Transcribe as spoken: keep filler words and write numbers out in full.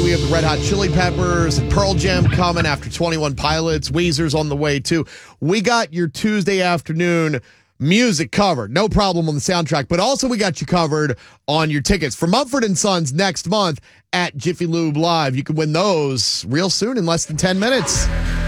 We have the Red Hot Chili Peppers and Pearl Jam coming after twenty-one Pilots. Weezer's on the way, too. We got your Tuesday afternoon music covered. No problem on the soundtrack. But also we got you covered on your tickets for Mumford and Sons next month at Jiffy Lube Live. You can win those real soon in less than ten minutes.